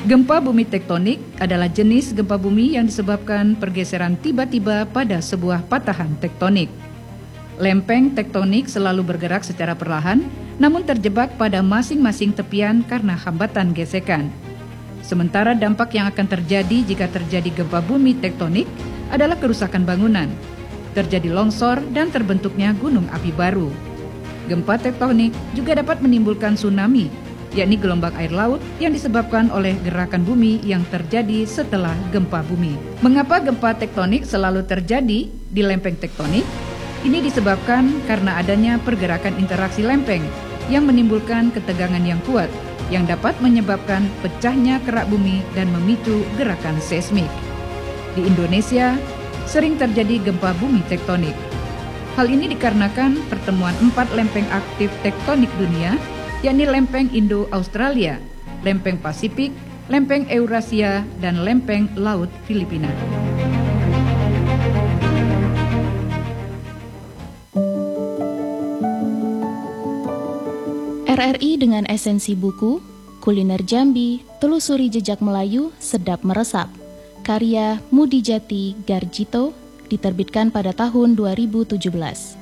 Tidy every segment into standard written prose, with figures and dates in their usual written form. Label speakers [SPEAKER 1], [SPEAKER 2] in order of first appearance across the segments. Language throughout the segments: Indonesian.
[SPEAKER 1] Gempa bumi tektonik adalah jenis gempa bumi yang disebabkan pergeseran tiba-tiba pada sebuah patahan tektonik. Lempeng tektonik selalu bergerak secara perlahan, namun terjebak pada masing-masing tepian karena hambatan gesekan. Sementara dampak yang akan terjadi jika terjadi gempa bumi tektonik adalah kerusakan bangunan, terjadi longsor dan terbentuknya gunung api baru. Gempa tektonik juga dapat menimbulkan tsunami, yakni gelombang air laut yang disebabkan oleh gerakan bumi yang terjadi setelah gempa bumi. Mengapa gempa tektonik selalu terjadi di lempeng tektonik? Ini disebabkan karena adanya pergerakan interaksi lempeng yang menimbulkan ketegangan yang kuat yang dapat menyebabkan pecahnya kerak bumi dan memicu gerakan seismik. Di Indonesia, sering terjadi gempa bumi tektonik. Hal ini dikarenakan pertemuan 4 lempeng aktif tektonik dunia, yakni lempeng Indo-Australia, lempeng Pasifik, lempeng Eurasia, dan lempeng Laut Filipina.
[SPEAKER 2] RRI dengan esensi buku, Kuliner Jambi, Telusuri Jejak Melayu, Sedap Meresap, karya Mudijati Garjito, diterbitkan pada tahun 2017.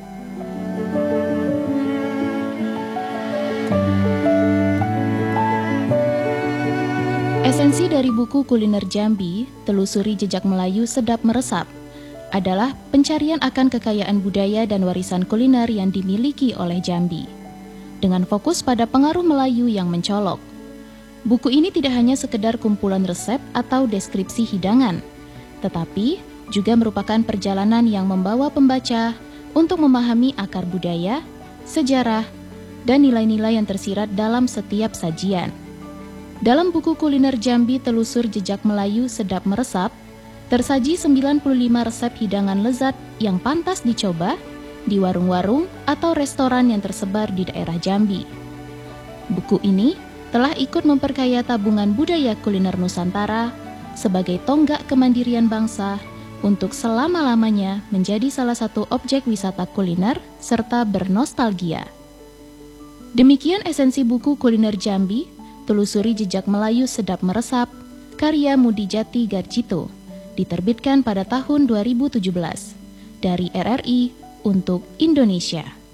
[SPEAKER 2] Esensi dari buku Kuliner Jambi, Telusuri Jejak Melayu Sedap Meresap, adalah pencarian akan kekayaan budaya dan warisan kuliner yang dimiliki oleh Jambi, dengan fokus pada pengaruh Melayu yang mencolok. Buku ini tidak hanya sekedar kumpulan resep atau deskripsi hidangan, tetapi juga merupakan perjalanan yang membawa pembaca untuk memahami akar budaya, sejarah, dan nilai-nilai yang tersirat dalam setiap sajian. Dalam buku Kuliner Jambi Telusur Jejak Melayu Sedap Meresap, tersaji 95 resep hidangan lezat yang pantas dicoba di warung-warung atau restoran yang tersebar di daerah Jambi. Buku ini telah ikut memperkaya tabungan budaya kuliner Nusantara sebagai tonggak kemandirian bangsa untuk selama-lamanya menjadi salah satu objek wisata kuliner serta bernostalgia. Demikian esensi buku Kuliner Jambi, Telusuri Jejak Melayu Sedap Meresap, karya Mudijati Garjito, diterbitkan pada tahun 2017 dari RRI untuk Indonesia.